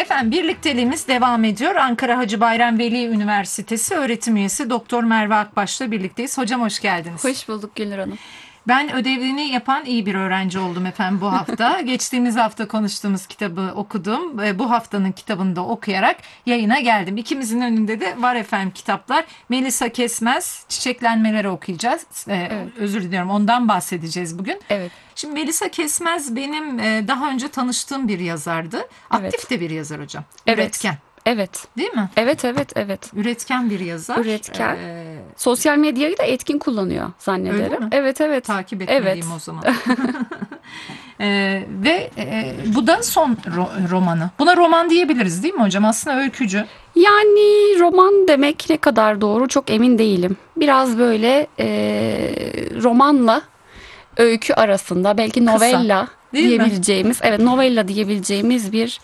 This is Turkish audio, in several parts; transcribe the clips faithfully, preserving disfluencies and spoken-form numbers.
Efendim birlikteliğimiz devam ediyor. Ankara Hacı Bayram Veli Üniversitesi öğretim üyesi Doktor Merve Akbaş'la birlikteyiz. Hocam hoş geldiniz. Hoş bulduk Gülnur Hanım. Ben ödevini yapan iyi bir öğrenci oldum efendim bu hafta. Geçtiğimiz hafta konuştuğumuz kitabı okudum. Bu haftanın kitabını da okuyarak yayına geldim. İkimizin önünde de var efendim kitaplar. Melisa Kesmez, Çiçeklenmeleri okuyacağız. Ee, Evet. Özür diliyorum, ondan bahsedeceğiz bugün. Evet. Şimdi Melisa Kesmez benim daha önce tanıştığım bir yazardı. Aktif Evet. de bir yazar hocam. Evet. Üretken. Evet. Değil mi? Evet, evet, evet. Üretken bir yazar. Üretken. Ee, Sosyal medyayı da etkin kullanıyor zannederim. Öyle mi? Evet, evet. Takip etmeliyim Evet. o zaman. ee, ve e, bu da son ro- romanı. Buna roman diyebiliriz değil mi hocam? Aslında öykücü. Yani roman demek ne kadar doğru çok emin değilim. Biraz böyle e, romanla öykü arasında belki novella değil mi? diyebileceğimiz, evet novella diyebileceğimiz bir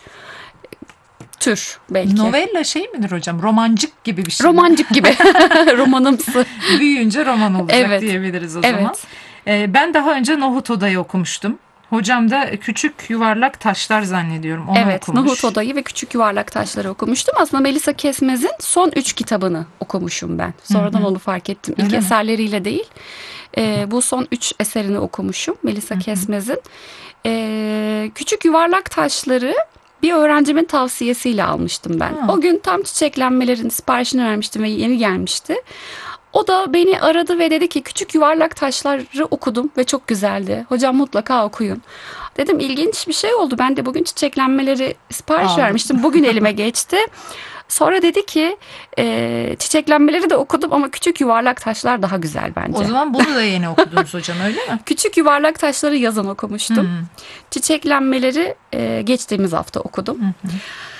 tür belki. Novella şey midir hocam? Romancık gibi bir şey. Romancık gibi. Romanımsı. Büyüyünce roman olacak Evet. diyebiliriz o Evet. zaman. Ee, ben daha önce Nohut Oda'yı okumuştum. Hocam da Küçük Yuvarlak Taşlar zannediyorum. Onu Evet, okumuş. Nohut Oda'yı ve Küçük Yuvarlak Taşları okumuştum. Aslında Melisa Kesmez'in son üç kitabını okumuşum ben. Sonradan Hı hı. onu fark ettim. Öyle İlk mi? eserleriyle değil. Ee, bu son üç eserini okumuşum Melisa Hı hı. Kesmez'in. Ee, Küçük Yuvarlak Taşları bir öğrencimin tavsiyesiyle almıştım ben. Ha. O gün tam çiçeklenmelerin siparişini vermiştim ve yeni gelmişti. O da beni aradı ve dedi ki Küçük Yuvarlak Taşları okudum ve çok güzeldi. Hocam mutlaka okuyun. Dedim ilginç bir şey oldu. Ben de bugün çiçeklenmeleri sipariş Aldım. vermiştim. Bugün elime geçti. Sonra dedi ki e, çiçeklenmeleri de okudum ama Küçük Yuvarlak Taşlar daha güzel bence. O zaman bunu da yeni okudunuz hocam, öyle mi? Küçük Yuvarlak Taşları yazın okumuştum. Hı. Çiçeklenmeleri e, geçtiğimiz hafta okudum. Hı hı.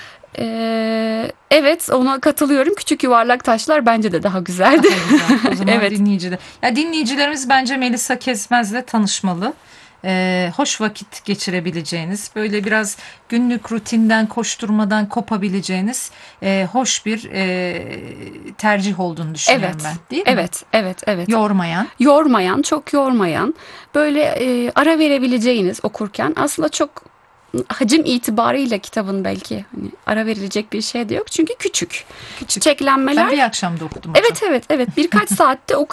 E, evet ona katılıyorum. Küçük Yuvarlak Taşlar bence de daha güzeldi. Daha güzel. O zaman Evet. dinleyiciler. Ya dinleyicilerimiz bence Melisa Kesmez'le tanışmalı. Ee, hoş vakit geçirebileceğiniz, böyle biraz günlük rutinden, koşturmadan kopabileceğiniz e, hoş bir e, tercih olduğunu düşünüyorum Evet. ben. Değil mi? Evet, evet, evet. Yormayan. Yormayan, çok yormayan, böyle e, ara verebileceğiniz okurken aslında çok hacim itibarıyla kitabın belki hani ara verilecek bir şey de yok. Çünkü küçük. Küçük. Çiçeklenmeler. Ben bir akşamda okudum hocam. Evet, evet, evet. Birkaç saatte